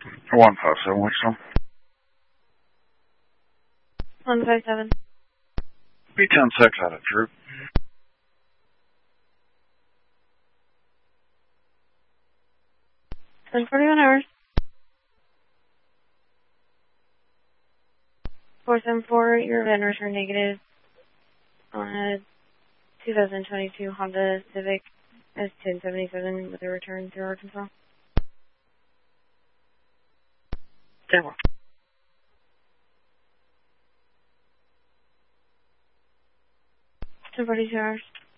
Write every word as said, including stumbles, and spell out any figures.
One five seven, what's on? One five seven. B ten six out of Droop. Ten forty one hours. Four seven four. Your VIN return negative on a two thousand twenty two Honda Civic S ten seventy seven with a return through Arkansas. Zero. Ten forty two hours.